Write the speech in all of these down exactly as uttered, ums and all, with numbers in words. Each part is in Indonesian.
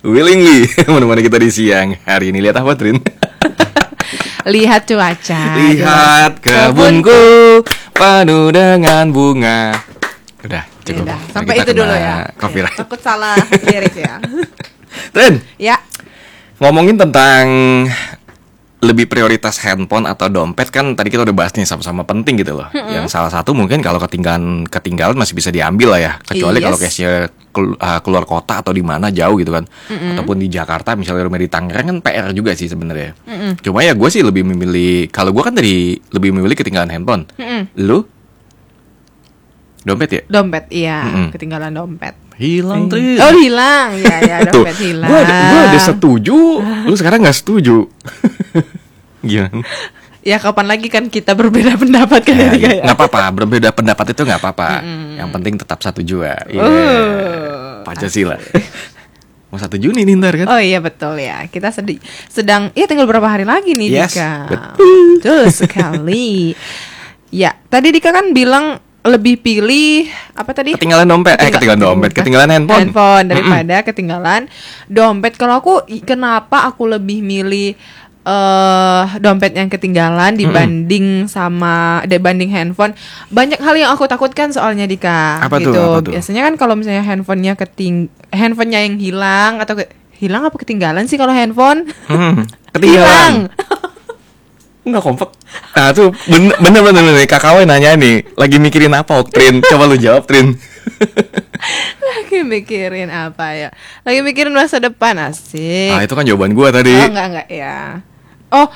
willingly menemani kita di siang hari ini. Lihat apa, Trin? Lihat cuaca. Lihat kebunku penuh dengan bunga. Udah, cukup. Udah, sampai itu dulu ya. Copyright. Ya, takut salah lirik ya. Trin, Ya. ngomongin tentang lebih prioritas handphone atau dompet, kan tadi kita udah bahas nih sama-sama penting gitu loh. Mm-hmm. Yang salah satu mungkin kalau ketinggalan ketinggalan masih bisa diambil lah ya, kecuali yes. kalau cashnya keluar kota atau di mana jauh gitu kan. Mm-hmm. Ataupun di Jakarta misalnya rumah di Tangerang kan P R juga sih sebenarnya. Mm-hmm. Cuma ya gue sih lebih memilih, kalau gue kan tadi lebih memilih ketinggalan handphone. Mm-hmm. Lu? Dompet ya? Dompet, iya. Mm-hmm. Ketinggalan dompet. Hilang, Tri. Oh, hilang. Ya, ya, dompet Tuh, hilang. Gue gua udah setuju, lu sekarang gak setuju. Gimana? Ya kapan lagi kan kita berbeda pendapat kan ya, ya, ya. Gak apa-apa, berbeda pendapat itu gak apa-apa. Mm-hmm. Yang penting tetap satu jua. Yeah. Uh. Pancasila. Mau satu Juni nih ntar kan? Oh iya betul ya. Kita sedi- sedang, ya tinggal berapa hari lagi nih yes, Dika. Betul. Betul sekali. Ya, tadi Dika kan bilang lebih pilih apa tadi? Ketinggalan dompet, Ketinggal- eh ketinggalan dompet, ketinggalan handphone. Handphone daripada mm-mm. ketinggalan dompet. Kalau aku, kenapa aku lebih milih uh, dompet yang ketinggalan dibanding mm-mm. sama dibanding handphone? Banyak hal yang aku takutkan soalnya Dika. Apa gitu. tuh? Apa tuh? Biasanya kan kalau misalnya handphonenya keting, handphonenya yang hilang atau ke, hilang apa ketinggalan sih kalau handphone? Hmm, ketinggalan. Enggak kompak. Nah tuh bener bener bener, bener. Kakak nanya nih, lagi mikirin apa, Trin? Coba lu jawab, Trin. Lagi mikirin apa ya? Lagi mikirin masa depan, asik. Ah itu kan jawaban gua tadi. Oh enggak enggak ya. Oh.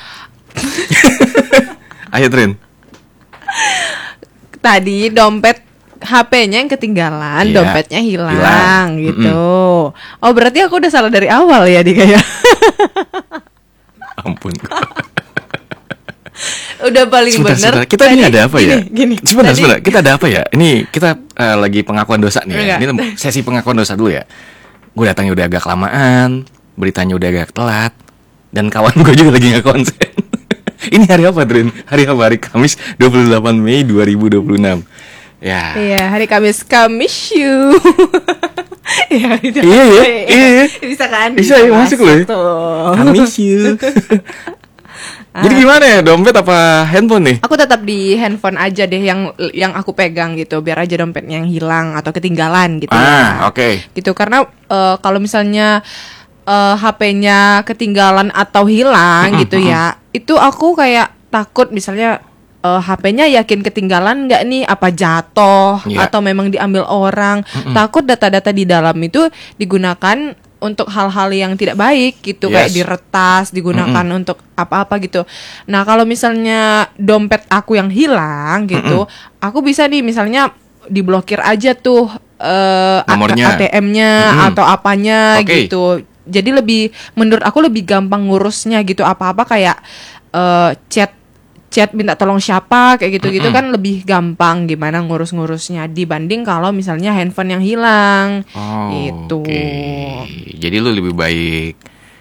Ayo, Trin. Tadi dompet H P-nya yang ketinggalan, yeah. dompetnya hilang, hilang. gitu. Mm-mm. Oh berarti aku udah salah dari awal ya Dika ya. Ampun. Udah paling benar. Kita tadi, ini ada apa gini, ya? Gini, sebentar, tadi, sebentar. Kita ada apa ya? Ini kita uh, lagi pengakuan dosa nih. Ya. Ini sesi pengakuan dosa dulu ya. Gue datangnya udah agak kelamaan, beritanya udah agak telat, dan kawan gue juga lagi nggak konsen. Ini hari apa, Trin? Hari apa? Hari Kamis dua puluh delapan Mei dua ribu dua puluh enam. Ya. Iya, hari Kamis, Kamis you. Ya, iya, iya, iya. Bisa kan? Bisa, ya, masuk loh. Kamis you. Jadi gimana ya, dompet apa handphone nih? Aku tetap di handphone aja deh yang yang aku pegang gitu, biar aja dompetnya yang hilang atau ketinggalan gitu. Ah, ya. oke. Okay. Gitu karena uh, kalau misalnya uh, H P-nya ketinggalan atau hilang gitu ya, itu aku kayak takut misalnya uh, H P-nya yakin ketinggalan nggak nih, apa jatuh yeah. atau memang diambil orang. Mm-mm. Takut data-data di dalam itu digunakan untuk hal-hal yang tidak baik gitu, yes. kayak diretas, digunakan mm-hmm. untuk apa-apa gitu. Nah kalau misalnya dompet aku yang hilang gitu, mm-hmm. aku bisa nih misalnya diblokir aja tuh uh, nomornya, A T M-nya mm-hmm. atau apanya okay. gitu. Jadi lebih, menurut aku lebih gampang ngurusnya gitu, apa-apa kayak uh, chat chat minta tolong siapa kayak gitu-gitu mm-hmm. kan lebih gampang gimana ngurus-ngurusnya dibanding kalau misalnya handphone yang hilang. Oh, gitu. Okay. Jadi lu lebih baik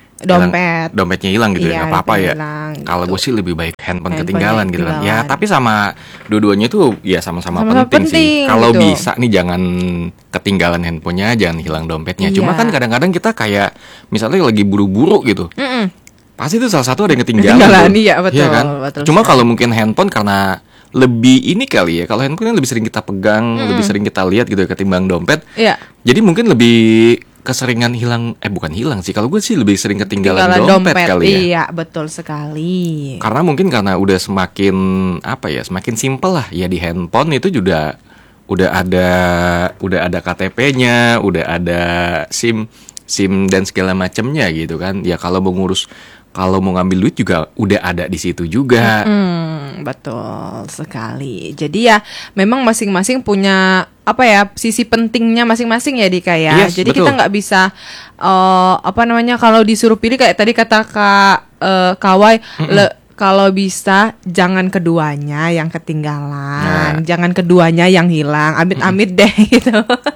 dompet hilang, dompetnya hilang gitu iya, ya, nggak apa-apa ya. Gitu. Kalau gue sih lebih baik handphone, handphone ketinggalan gitu kan. Ya tapi sama dua-duanya tuh ya sama-sama, sama-sama penting, penting sih. Kalau gitu. Bisa nih jangan ketinggalan handphonenya, jangan hilang dompetnya. Iya. Cuma kan kadang-kadang kita kayak misalnya lagi buru-buru gitu. Mm-mm. Pasti itu salah satu ada yang ketinggalan. Ketinggalan, iya betul. Ya kan? betul Cuma kalau mungkin handphone karena lebih ini kali ya. Kalau handphone kan lebih sering kita pegang, mm. lebih sering kita lihat gitu ya ketimbang dompet. Iya. Jadi mungkin lebih keseringan hilang, eh bukan hilang sih. Kalau gue sih lebih sering ketinggalan dompet, dompet kali ya. Iya betul sekali. Karena mungkin karena udah semakin apa ya, semakin simpel lah ya di handphone itu juga udah ada udah ada K T P-nya, udah ada SIM SIM dan segala macamnya gitu kan. Ya kalau mau ngurus, kalau mau ngambil duit juga udah ada di situ juga. Hmm, betul sekali. Jadi ya memang masing-masing punya apa ya sisi pentingnya masing-masing ya Dika ya. Yes, jadi betul. Kita nggak bisa uh, apa namanya kalau disuruh pilih kayak tadi kata Kak uh, Kawai. Le- Kalau bisa jangan keduanya yang ketinggalan, nah. jangan keduanya yang hilang, amit-amit deh gitu.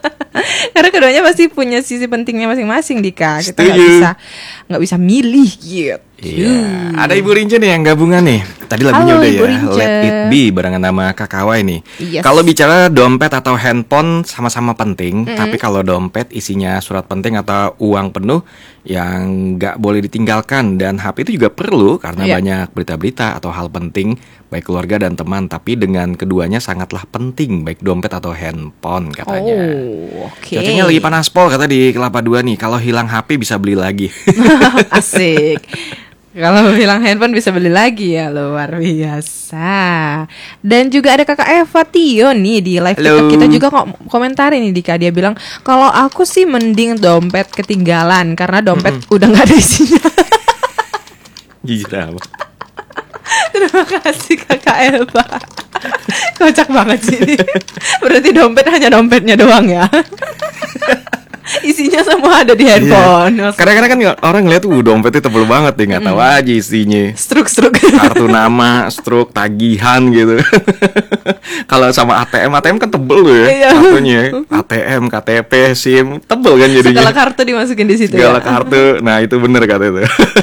Karena keduanya pasti punya sisi pentingnya masing-masing Dika. Kita nggak bisa nggak bisa milih gitu. Iya, ada Ibu Rince nih yang gabungan nih. Tadi lagunya Halo, udah Ibu ya, Rince. Let It Be barengan nama Kakawai nih. Yes. Kalau bicara dompet atau handphone sama-sama penting, tapi kalau dompet isinya surat penting atau uang penuh yang nggak boleh ditinggalkan, dan H P itu juga perlu karena Iya. banyak berita-berita atau hal penting baik keluarga dan teman. Tapi dengan keduanya sangatlah penting, baik dompet atau handphone katanya. Oh, oke. Cuacanya lagi panas pol kata di Kelapa Dua nih. Kalau hilang H P bisa beli lagi. Asik. Kalau hilang handphone bisa beli lagi ya, luar biasa. Dan juga ada kakak Eva Tio nih di live Halo. TikTok kita juga kok komentarin nih Dika. Dia bilang kalau aku sih mending dompet ketinggalan karena dompet udah nggak ada isinya. Jujur apa? Terima kasih kakak Eva. Kocak banget sih ini. Berarti dompet hanya dompetnya doang ya. Isinya semua ada di handphone. Iya. Kadang-kadang kan orang ngeliat tuh dompetnya tebel banget nih, nggak tahu aja isinya. Struk-struk. Kartu nama, struk, tagihan gitu. Kalau sama A T M, A T M kan tebel tuh ya Iya. kartunya. A T M, K T P, SIM, tebel kan jadinya. Segala kartu dimasukin di situ Segala ya. kartu. Nah itu bener kata itu.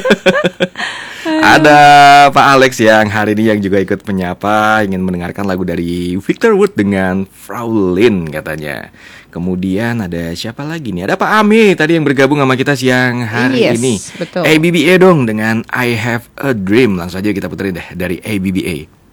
Ada Pak Alex yang hari ini yang juga ikut menyapa, ingin mendengarkan lagu dari Victor Wood dengan Fraulin katanya. Kemudian ada siapa lagi nih? Ada Pak Ami tadi yang bergabung sama kita siang hari Yes, ini. betul. A B B A dong dengan I Have a Dream. Langsung aja kita puterin deh dari A B B A.